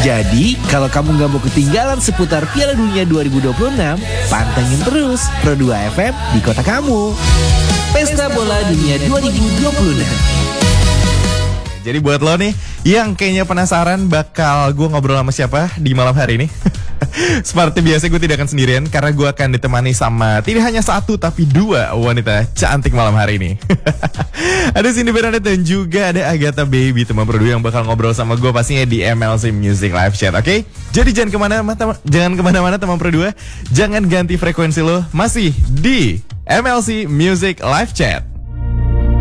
Jadi, kalau kamu gak mau ketinggalan seputar Piala Dunia 2026, pantengin terus Pro 2 FM di kota kamu. Pesta Bola Dunia 2026. Jadi buat lo nih yang kayaknya penasaran bakal gue ngobrol sama siapa di malam hari ini. Seperti biasa gue tidak akan sendirian karena gue akan ditemani sama tidak hanya satu tapi dua wanita cantik malam hari ini. Ada Cindy Bernadette dan juga ada Agatha Baby, teman Pro 2 yang bakal ngobrol sama gue pastinya di MLC Music Live Chat, oke? Jadi jangan kemana-mana teman Pro 2, jangan ganti frekuensi lo, masih di MLC Music Live Chat.